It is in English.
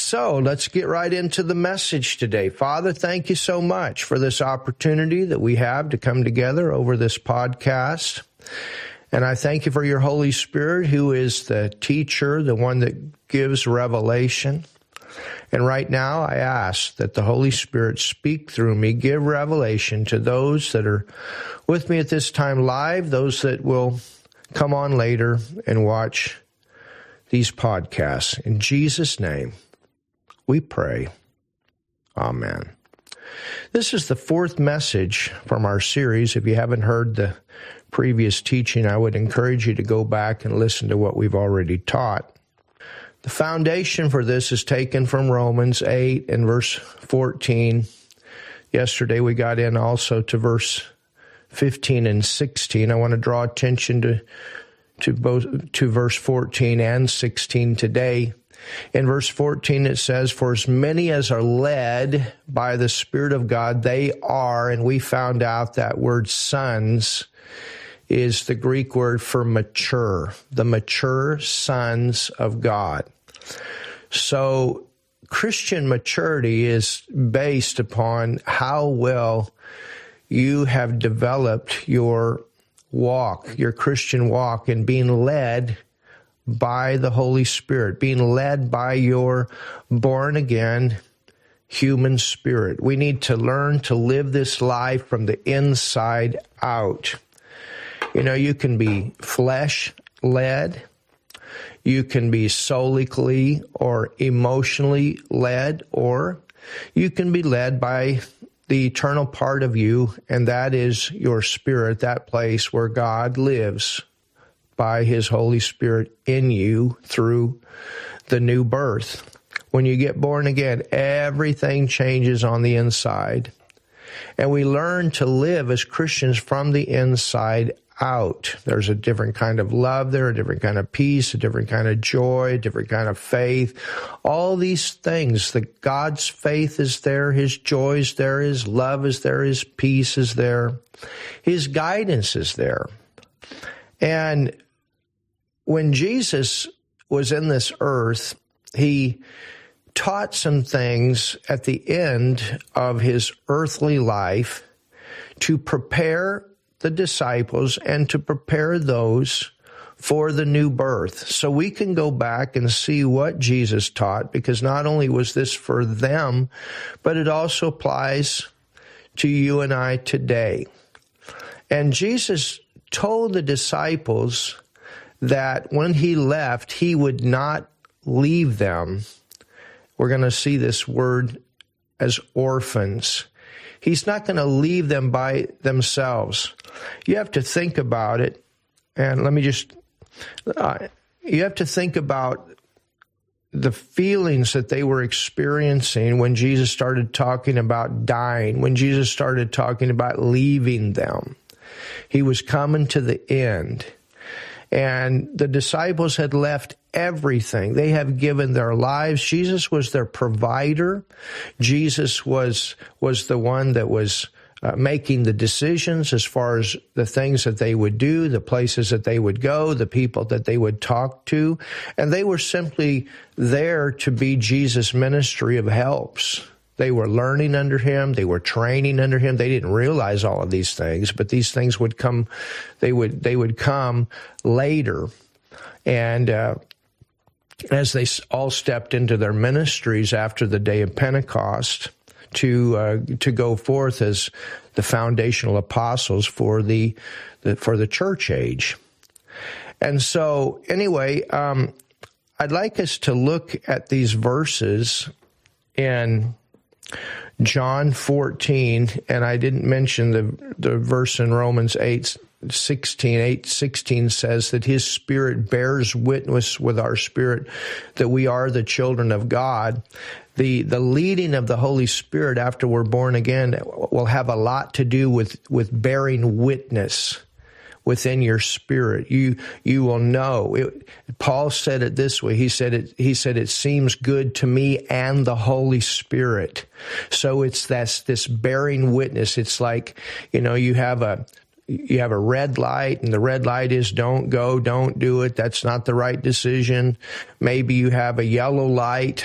So let's get right into the message today. Father, thank you so much for this opportunity that we have to come together over this podcast. And I thank you for your Holy Spirit, who is the teacher, the one that gives revelation. And right now I ask that the Holy Spirit speak through me, give revelation to those that are with me at this time live, those that will come on later and watch these podcasts. In Jesus' name, we pray. Amen. This is the fourth message from our series. If you haven't heard the previous teaching, I would encourage you to go back and listen to what we've already taught. The foundation for this is taken from Romans 8 and verse 14. Yesterday we got in also to verse 15 and 16. I want to draw attention to verse 14 and 16 today. In verse 14 it says, "For as many as are led by the Spirit of God, they are," and we found out that word sons is the Greek word for mature, the mature sons of God. So Christian maturity is based upon how well you have developed your walk, your Christian walk, in being led by the Holy Spirit, being led by your born-again human spirit. We need to learn to live this life from the inside out. You know, you can be flesh-led, you can be soulically or emotionally led, or you can be led by the eternal part of you, and that is your spirit, that place where God lives by His Holy Spirit in you through the new birth. When you get born again, everything changes on the inside. And we learn to live as Christians from the inside out. There's a different kind of love there, a different kind of peace, a different kind of joy, a different kind of faith. All these things, that God's faith is there, His joy is there, His love is there, His peace is there, His guidance is there. And when Jesus was in this earth, He taught some things at the end of His earthly life to prepare the disciples and to prepare those for the new birth. So we can go back and see what Jesus taught, because not only was this for them, but it also applies to you and I today. And Jesus told the disciples that when He left, He would not leave them. We're going to see this word as orphans. He's not going to leave them by themselves. You have to think about it, and you have to think about the feelings that they were experiencing when Jesus started talking about dying, when Jesus started talking about leaving them. He was coming to the end. And the disciples had left everything. They have given their lives. Jesus was their provider. Jesus was the one that was making the decisions as far as the things that they would do, the places that they would go, the people that they would talk to. And they were simply there to be Jesus' ministry of helps. They were learning under Him. They were training under Him. They didn't realize all of these things, but these things would come. They would come later, and as they all stepped into their ministries after the day of Pentecost to go forth as the foundational apostles for the church age. And so, anyway, I'd like us to look at these verses in John 14, and I didn't mention the verse in Romans 8:16 says that His Spirit bears witness with our spirit that we are the children of God. The leading of the Holy Spirit after we're born again will have a lot to do with bearing witness within your spirit. You will know. Paul said it this way. He said it seems good to me and the Holy Spirit. So it's this bearing witness. It's like, you have a red light, and the red light is don't go, don't do it. That's not the right decision. Maybe you have a yellow light.